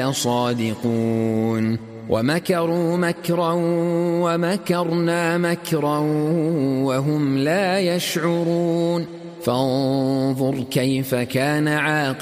صادقون ومكروا مكرا ومكرنا مكرا وهم لا يشعرون فانظر كيف كان عاقبة